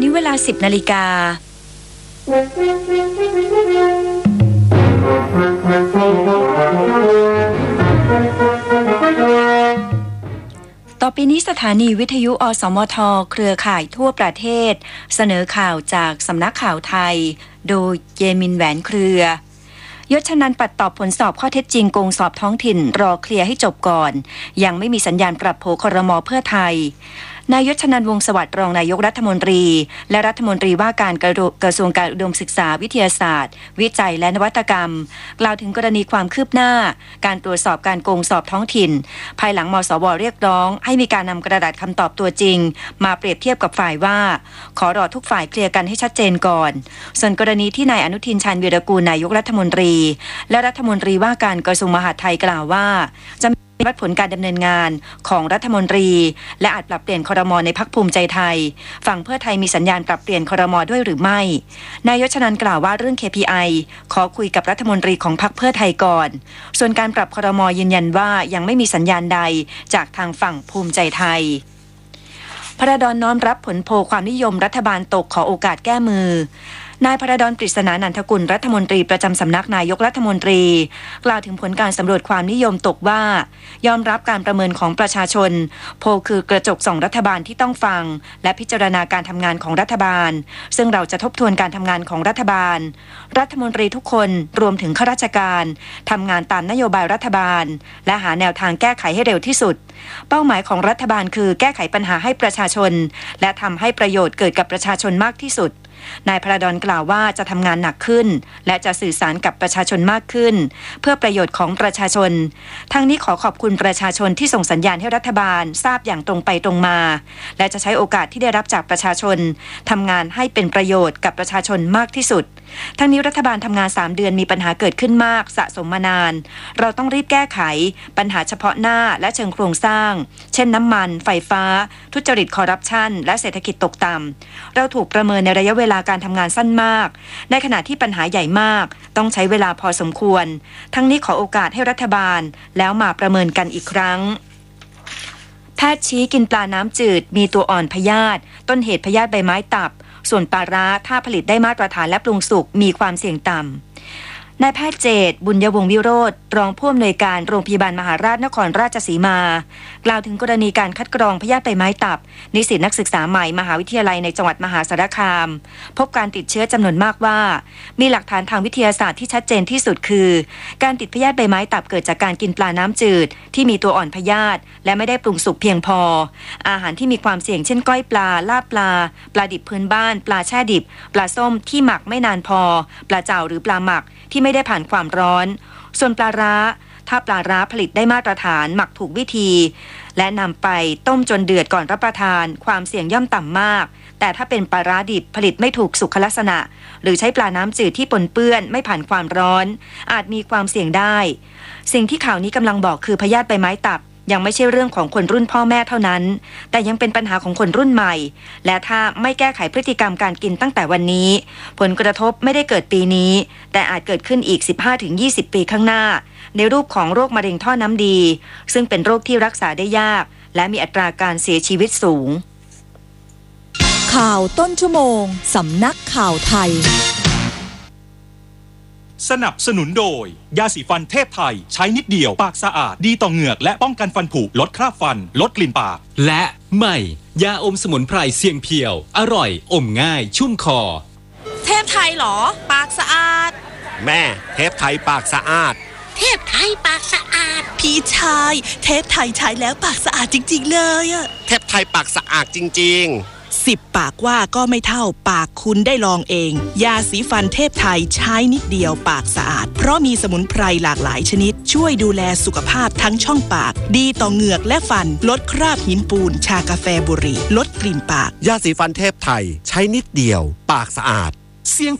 เวลา 10 นาฬิกาต่อไปนี้สถานีวิทยุอสมทเครือข่ายทั่วประเทศเสนอข่าวจากสำนักข่าวไทยโดยเยมินแหวนเครือยศนันท์ปัดตอบผลสอบข้อเท็จจริงโกงสอบท้องถิ่นรอเคลียร์ให้จบก่อนยังไม่มีสัญญาณปรับโผครม.เพื่อไทยนายยศนันท์วงศ์สวัสดิ์รองนายกรัฐมนตรีและรัฐมนตรีว่าการกระทรวงการอุดมศึกษาวิทยาศาสตร์วิจัยและนวัตกรรมกล่าวถึงกรณีความคืบหน้าการตรวจสอบการโกงสอบท้องถิ่นภายหลังมสว.เรียกร้องให้มีการนำกระดาษคำตอบตัวจริงมาเปรียบเทียบกับฝ่ายว่าขอรอทุกฝ่ายเคลียร์กันให้ชัดเจนก่อนส่วนกรณีที่นายอนุทินชาญวีรกูลนายกรัฐมนตรีและรัฐมนตรีว่าการกระทรวงมหาดไทยกล่าวว่าจะวัดผลการดำเนินงานของรัฐมนตรีและอาจปรับเปลี่ยนครม.ในพรรคภูมิใจไทยฝั่งเพื่อไทยมีสัญญาณปรับเปลี่ยนครม.ด้วยหรือไม่นายยศนันท์กล่าวว่าเรื่อง KPI ขอคุยกับรัฐมนตรีของพรรคเพื่อไทยก่อนส่วนการปรับครม.ยืนยันว่ายังไม่มีสัญญาณใดจากทางฝั่งภูมิใจไทยพระดอนน้อมรับผลโพลความนิยมรัฐบาลตกขอโอกาสแก้มือนายพระดอนปริศนานันทกุลรัฐมนตรีประจำสำนักนายกรัฐมนตรีกล่าวถึงผลการสำรวจความนิยมตกว่ายอมรับการประเมินของประชาชนโพลคือกระจกส่องรัฐบาลที่ต้องฟังและพิจารณาการทำงานของรัฐบาลซึ่งเราจะทบทวนการทำงานของรัฐบาลรัฐมนตรีทุกคนรวมถึงข้าราชการทำงานตามนโยบายรัฐบาลและหาแนวทางแก้ไขให้เร็วที่สุดเป้าหมายของรัฐบาลคือแก้ไขปัญหาให้ประชาชนและทำให้ประโยชน์เกิดกับประชาชนมากที่สุดนายพระดอนกล่าวว่าจะทำงานหนักขึ้นและจะสื่อสารกับประชาชนมากขึ้นเพื่อประโยชน์ของประชาชนทั้งนี้ขอขอบคุณประชาชนที่ส่งสัญญาณให้รัฐบาลทราบอย่างตรงไปตรงมาและจะใช้โอกาสที่ได้รับจากประชาชนทำงานให้เป็นประโยชน์กับประชาชนมากที่สุดทั้งนี้รัฐบาลทำงาน3 เดือนมีปัญหาเกิดขึ้นมากสะสมมานานเราต้องรีบแก้ไขปัญหาเฉพาะหน้าและเชิงโครงสร้างเช่นน้ำมันไฟฟ้าทุจริตคอร์รัปชันและเศรษฐกิจตกต่ำเราถูกประเมินในระยะเวลาการทำงานสั้นมากในขณะที่ปัญหาใหญ่มากต้องใช้เวลาพอสมควรทั้งนี้ขอโอกาสให้รัฐบาลแล้วมาประเมินกันอีกครั้งแพทย์ชี้กินปลาน้ำจืดมีตัวอ่อนพยาธิต้นเหตุพยาธิใบไม้ตับส่วนปลาร้าถ้าผลิตได้มาตรฐานและปรุงสุกมีความเสี่ยงต่ำนายแพทย์เจตบุญยวงศ์วิโรจน์รองผู้อำนวยการโรงพยาบาลมหาราชนครราชสีมากล่าวถึงกรณีการคัดกรองพยาธิใบไม้ตับนิสิตนักศึกษาใหม่มหาวิทยาลัยในจังหวัดมหาสารคามพบการติดเชื้อจำนวนมากว่ามีหลักฐานทางวิทยาศาสตร์ที่ชัดเจนที่สุดคือการติดพยาธิใบไม้ตับเกิดจากการกินปลาน้ำจืดที่มีตัวอ่อนพยาธิและไม่ได้ปรุงสุกเพียงพออาหารที่มีความเสี่ยงเช่นก้อยปลาลาบปลาปลาดิบพื้นบ้านปลาแช่ดิบปลาส้มที่หมักไม่นานพอปลาเจ่าหรือปลาหมักที่ไม่ได้ผ่านความร้อนส่วนปลาร้าถ้าปลาร้าผลิตได้มาตรฐานหมักถูกวิธีและนำไปต้มจนเดือดก่อนรับประทานความเสี่ยงย่อมต่ำมากแต่ถ้าเป็นปลาร้าดิบผลิตไม่ถูกสุขลักษณะหรือใช้ปลาน้ำจืดที่ปนเปื้อนไม่ผ่านความร้อนอาจมีความเสี่ยงได้สิ่งที่ข่าวนี้กำลังบอกคือพยาธิใบไม้ตับยังไม่ใช่เรื่องของคนรุ่นพ่อแม่เท่านั้นแต่ยังเป็นปัญหาของคนรุ่นใหม่และถ้าไม่แก้ไขพฤติกรรมการกินตั้งแต่วันนี้ผลกระทบไม่ได้เกิดปีนี้แต่อาจเกิดขึ้นอีก 15-20 ปีข้างหน้าในรูปของโรคมะเร็งท่อน้ำดีซึ่งเป็นโรคที่รักษาได้ยากและมีอัตราการเสียชีวิตสูงข่าวต้นชั่วโมงสำนักข่าวไทยสนับสนุนโดยยาสีฟันเทพไทยใช้นิดเดียวปากสะอาดดีต่อเหงือกและป้องกันฟันผุลดคราบฟันลดกลิ่นปากและใหม่ยาอมสมุนไพรเสียงเพียวอร่อยอมง่ายชุ่มคอเทพไทยหรอปากสะอาดแม่เทพไทยปากสะอาดเทพไทยปากสะอาดพี่ชายเทพไทยใช้แล้วปากสะอาดจริงๆเลยอะเทพไทยปากสะอาดจริงๆ 10 ปากว่าก็ไม่เท่าปากคุณได้ลองเองยาสีฟันเทพไทยใช้นิดเดียวปากสะอาดเพราะมีสมุนไพรหลากหลายชนิดช่วยดูแลสุขภาพทั้งช่องปากดีต่อเหงือกและฟันลดคราบหินปูนชากาแฟบุหรี่ลดกลิ่นปากยาสีฟันเทพไทยใช้นิดเดียวปากสะอาดเสียง